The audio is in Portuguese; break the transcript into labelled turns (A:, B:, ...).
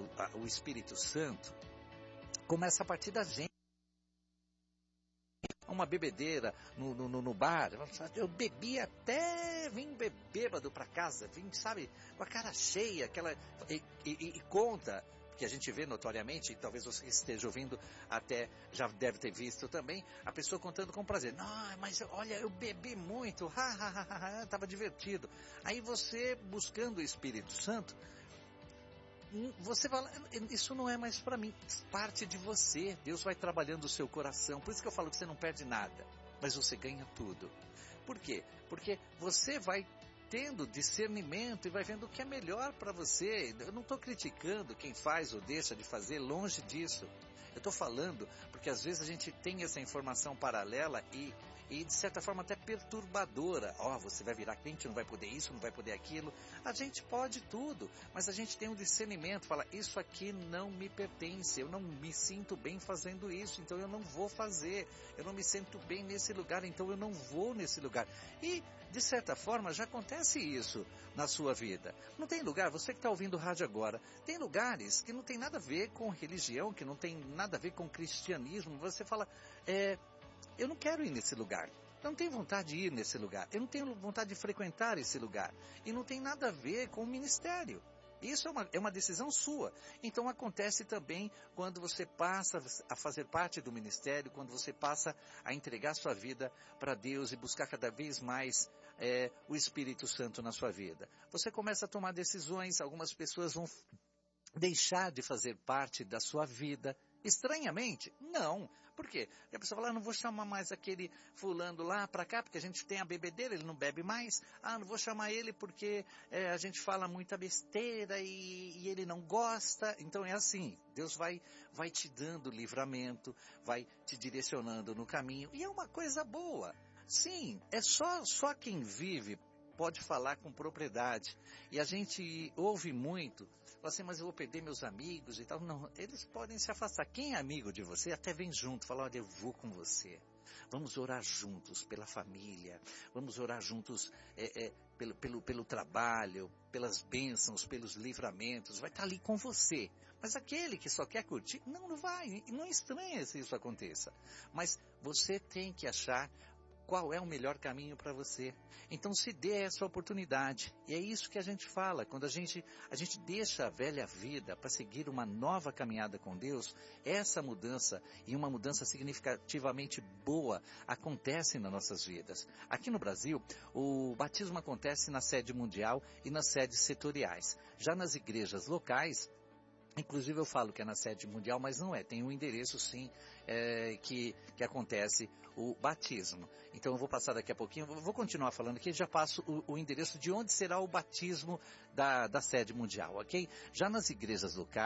A: o Espírito Santo começa a partir da gente. Uma bebedeira no bar, eu bebi até vim bêbado para casa, vim, sabe, com a cara cheia, e conta, porque a gente vê notoriamente, talvez você esteja ouvindo, até já deve ter visto também, a pessoa contando com prazer, não, mas olha, eu bebi muito, estava divertido. Aí você, buscando o Espírito Santo, você fala, isso não é mais para mim, parte de você, Deus vai trabalhando o seu coração, por isso que eu falo que você não perde nada, mas você ganha tudo. Por quê? Porque você vai tendo discernimento e vai vendo o que é melhor para você. Eu não estou criticando quem faz ou deixa de fazer, longe disso. Eu estou falando porque às vezes a gente tem essa informação paralela e de certa forma até perturbadora. Você vai virar crente, não vai poder isso, não vai poder aquilo. A gente pode tudo, mas a gente tem um discernimento, fala, isso aqui não me pertence, eu não me sinto bem fazendo isso, então eu não vou fazer. Eu não me sinto bem nesse lugar, então eu não vou nesse lugar. E, de certa forma, já acontece isso na sua vida. Não tem lugar, você que está ouvindo o rádio agora, tem lugares que não tem nada a ver com religião, que não tem nada a ver com cristianismo. Você fala, eu não quero ir nesse lugar. Eu não tenho vontade de ir nesse lugar. Eu não tenho vontade de frequentar esse lugar. E não tem nada a ver com o ministério. Isso é uma decisão sua. Então acontece também quando você passa a fazer parte do ministério, quando você passa a entregar sua vida para Deus e buscar cada vez mais o Espírito Santo na sua vida. Você começa a tomar decisões, algumas pessoas vão deixar de fazer parte da sua vida. Estranhamente? Não. Por quê? Porque a pessoa fala, não vou chamar mais aquele fulano lá para cá, porque a gente tem a bebedeira, ele não bebe mais. Não vou chamar ele porque a gente fala muita besteira e ele não gosta. Então é assim, Deus vai te dando livramento, vai te direcionando no caminho. E é uma coisa boa. Sim, é só quem vive pode falar com propriedade. E a gente ouve muito, fala assim, mas eu vou perder meus amigos e tal. Não, eles podem se afastar. Quem é amigo de você até vem junto, fala, olha, eu vou com você. Vamos orar juntos pela família, vamos orar juntos pelo trabalho, pelas bênçãos, pelos livramentos, vai estar ali com você. Mas aquele que só quer curtir, não vai, não estranha se isso aconteça. Mas você tem que achar qual é o melhor caminho para você. Então se dê essa oportunidade. E é isso que a gente fala. Quando a gente deixa a velha vida para seguir uma nova caminhada com Deus, essa mudança, e uma mudança significativamente boa, acontece nas nossas vidas. Aqui no Brasil, o batismo acontece na sede mundial e nas sedes setoriais. Já nas igrejas locais, inclusive eu falo que é na sede mundial, mas não é. Tem um endereço sim que acontece o batismo. Então eu vou passar daqui a pouquinho, vou continuar falando aqui, já passo o endereço de onde será o batismo da sede mundial, ok? Já nas igrejas locais,